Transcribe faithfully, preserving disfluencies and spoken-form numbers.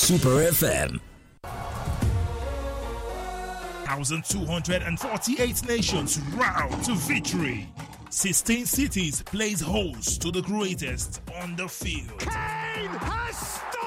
Super F M. one thousand two hundred forty-eight nations round to victory. sixteen cities plays host to the greatest on the field. Kane has